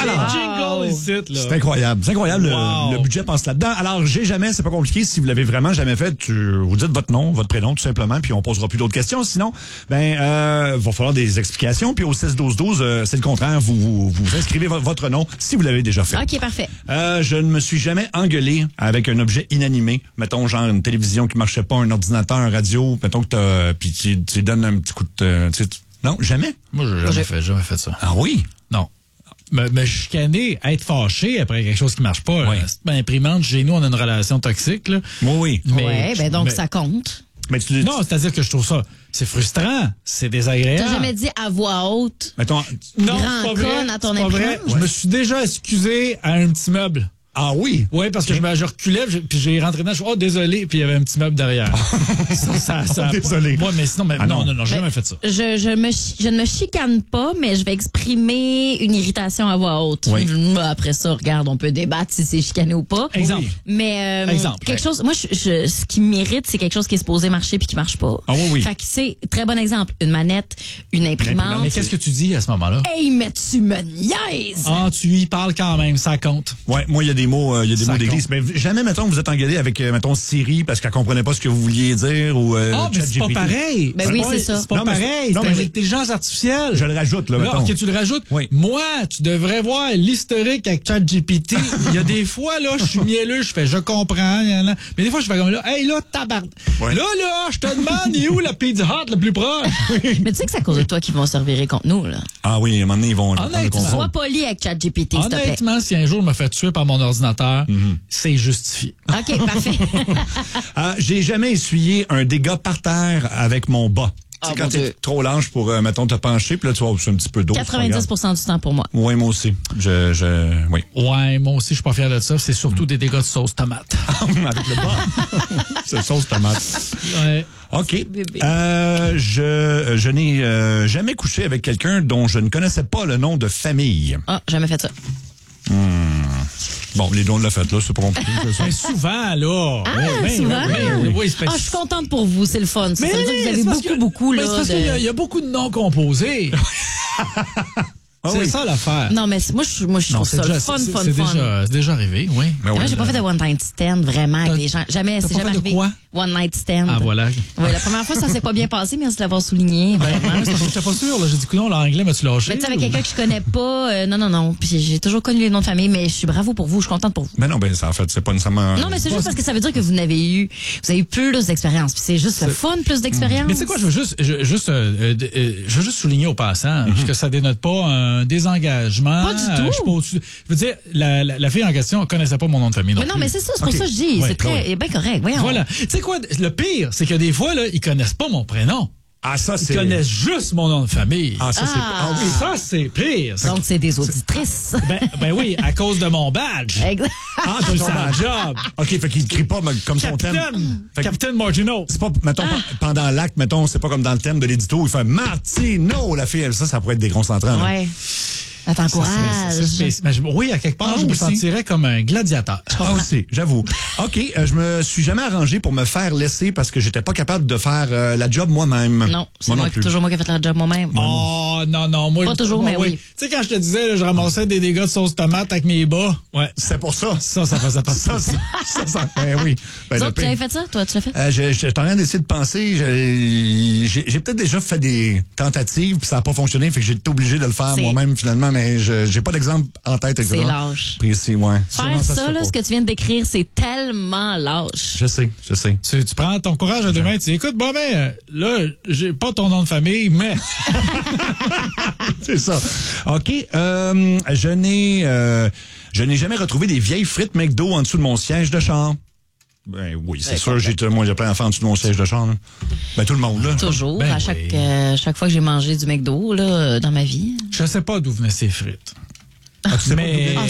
Alors, jingle ici, là. c'est incroyable. C'est incroyable, Wow. le budget passe là-dedans. Alors, c'est pas compliqué. Si vous l'avez vraiment jamais fait, vous dites votre nom, votre prénom, tout simplement, puis on posera plus d'autres questions. Sinon, va falloir des explications. Puis au 6-12-12, c'est le contraire. Vous inscrivez votre nom si vous l'avez déjà fait. OK, parfait. Je ne me suis jamais engueulé avec un objet inanimé. Mettons, genre une télévision qui marchait pas, un ordinateur, un radio. Mettons que puis tu donnes un petit coup de... non, jamais? Moi, j'ai jamais fait ça. Ah oui? Non. Me chicaner, être fâché après quelque chose qui marche pas. Oui. Imprimante, chez nous, on a une relation toxique, là. Oui. Donc ça compte. Mais non, c'est-à-dire que je trouve ça, c'est frustrant, c'est désagréable. T'as jamais dit à voix haute, Mettons, non, grand c'est pas vrai, con à ton c'est pas vrai. imprimante? Je me suis déjà excusé à un petit meuble. ah oui? Oui, parce que je reculais, puis j'ai rentré dedans, je suis désolé, puis il y avait un petit meuble derrière. ça, désolé. Moi, mais sinon, non, j'ai jamais fait ça. Je ne me chicane pas, mais je vais exprimer une irritation à voix haute. Oui. Après ça, regarde, on peut débattre si c'est chicané ou pas. Exemple. Mais Exemple. quelque chose, moi, ce qui m'irrite, c'est quelque chose qui est supposé marcher puis qui marche pas. Ah oui. Fait que c'est très bon exemple. Une manette, une imprimante. Mais qu'est-ce que tu dis à ce moment-là? Hey, mais tu me niaises! Ah, tu y parles quand même, ça compte. Ouais, moi, il y a des mots, Ça d'église. Mais jamais, mettons, vous êtes engueulé avec, mettons, Siri parce qu'elle comprenait pas ce que vous vouliez dire ou, mais c'est pas ChatGPT. pareil. Ben oui, c'est ça. C'est pas Non, mais pareil. non, C'est mais l'intelligence artificielle. Je le rajoute, là, mettons. OK, tu le rajoutes. Oui. Moi, tu devrais voir l'historique avec ChatGPT. Il y a des fois, là, je suis mielleux, je fais, je comprends. Mais des fois, je fais comme là, hey, là, tabarde. Ouais. Là, je te demande, il est où la Pizza Hut le plus proche? Mais tu sais que c'est à cause de toi qu'ils vont se revirer contre nous, là. Ah oui, à un moment donné, ils vont Honnêtement. prendre le contrôle. Sois poli avec ChatGPT, s'il te plaît. Honnêtement, si un jour je me fais tuer par mon ordinateur, c'est justifié. OK, parfait. J'ai jamais essuyé un dégât par terre avec mon bas. Tu sais, Oh, quand mon t'es Dieu. trop large pour, mettons, te pencher, puis là, tu vois, c'est un petit peu d'eau. 90% du temps pour moi. Oui, moi aussi. Oui. Ouais, moi aussi, je suis pas fier de ça. C'est surtout des dégâts de sauce tomate. avec le bas. C'est sauce tomate. Ouais. OK. Bébé. Je n'ai jamais couché avec quelqu'un dont je ne connaissais pas le nom de famille. Ah, jamais fait ça. Bon, les dons de la fête, là, c'est pas compliqué. c'est ça. Mais souvent, là. Souvent? Oui, c'est Ah, je suis contente pour vous, c'est le fun. Ça veut dire que vous avez c'est parce beaucoup, mais là. c'est parce qu'il y a beaucoup de noms composés. C'est ça l'affaire. Non, mais moi, je trouve ça le fun. C'est déjà arrivé, oui. Ben Moi, oui. j'ai pas fait de one night stand, vraiment, avec des gens. Jamais, t'as c'est pas jamais fait de arrivé. quoi? One night stand. Ah, voilà. Ouais, la première fois, ça s'est pas bien passé, merci de l'avoir souligné, vraiment. J'étais pas sûr, là. J'ai dit que non, l'anglais m'a-tu lâché? Mais tu sais, avec quelqu'un que je connais pas, non. Puis j'ai toujours connu les noms de famille, mais je suis bravo pour vous, je suis contente pour vous. Mais non, ben, ça, en fait, c'est pas nécessairement. Non, mais c'est juste parce que ça veut dire que vous avez eu plus d'expérience. Puis c'est juste le fun, plus d'expérience. Mais tu sais quoi, je veux juste souligner au passant, que ça dénote pas un désengagement. Pas du tout. Je suis pas au-dessus. Je veux dire, la fille en question connaissait pas mon nom de famille. Mais non, mais c'est ça, c'est pour ça que je dis. Ouais, C'est très, bien correct, voyons. Voilà. Tu sais quoi, le pire, c'est que des fois, là, ils connaissent pas mon prénom. Ah, ça, Ils c'est. connaissent juste mon nom de famille. Ah, ça, c'est. Ah oui. Ça, c'est pire. Donc, c'est des auditrices. Ben oui, à cause de mon badge. Exact. Ah, C'est ton sa badge. job. OK, fait qu'il ne crie pas comme son thème. Fait que- Capitaine Margino. C'est pas, mettons, pendant l'acte, mettons, c'est pas comme dans le thème de l'édito, il fait Martino, la fille, ça pourrait être déconcentrant. là. Ouais. Ça t'encourage. Oui, à quelque part, Ah, je me aussi. sentirais comme un gladiateur. Ah aussi, j'avoue. OK, je me suis jamais arrangé pour me faire laisser parce que j'étais pas capable de faire la job moi-même. Non, c'est toujours moi qui ai fait la job moi-même. Oh, non. Moi, Pas toujours, mais oui. Tu sais, quand je te disais, là, je ramassais des dégâts de sauce tomate avec mes bas. Ouais. C'est pour ça. Ça faisait pas ça. Ben oui. Ben, Vous le autres, tu pire. avais fait ça? Toi, tu l'as fait? J'étais en train d'essayer de penser. J'ai peut-être déjà fait des tentatives puis ça n'a pas fonctionné, fait que j'ai été obligé de le faire C'est- moi-même finalement, mais j'ai pas d'exemple en tête. C'est exactement. lâche. Précis, ouais. Faire Sûrement, se ça, fait là, pas. ce que tu viens de décrire, c'est tellement lâche. Je sais. Tu prends ton courage à deux mains, tu dis, écoute, bon, ben, là, j'ai pas ton nom de famille, mais. C'est ça. OK. Je n'ai jamais retrouvé des vieilles frites McDo en dessous de mon siège de char. Ben oui, c'est sûr. Moi, j'ai plein d'enfants en dessous de mon siège de char. Là. Ben tout le monde, là. Toujours. Ben à chaque fois que j'ai mangé du McDo, là, dans ma vie. Je sais pas d'où venaient ces frites. Ah, tu sais pas Mais- d'où-